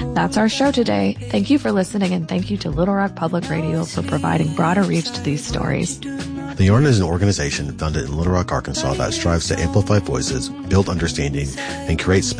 That's our show today. Thank you for listening, and thank you to Little Rock Public Radio for providing broader reach to these stories. The Yarn is an organization founded in Little Rock, Arkansas that strives to amplify voices, build understanding, and create space